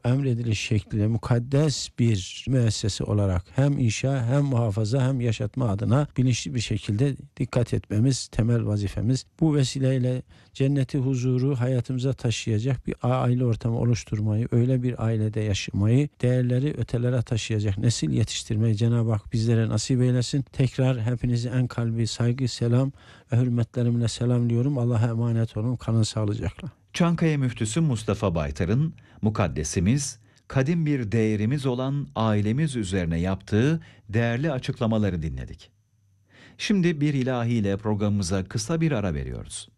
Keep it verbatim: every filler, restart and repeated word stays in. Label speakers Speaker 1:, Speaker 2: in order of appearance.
Speaker 1: emrediliş şekliyle mukaddes bir müessese olarak hem inşa hem muhafaza hem yaşatma adına bilinçli bir şekilde dikkat etmemiz temel vazifemiz. Bu vesileyle cenneti huzuru hayatımıza taşıyacak bir aile ortamı oluşturmayı, öyle bir ailede yaşamayı, değerleri ötelere taşıyacak nesil yetiştirmeyi Cenab-ı Hak bizlere nasip eylesin. Tekrar hepinizi en kalbi saygı, selam ve hürmetlerimle selamlıyorum. Allah'a emanet olun. Kalın sağlıcakla.
Speaker 2: Çankaya Müftüsü Mustafa Baytar'ın mukaddesimiz, kadim bir değerimiz olan ailemiz üzerine yaptığı değerli açıklamaları dinledik. Şimdi bir ilahiyle programımıza kısa bir ara veriyoruz.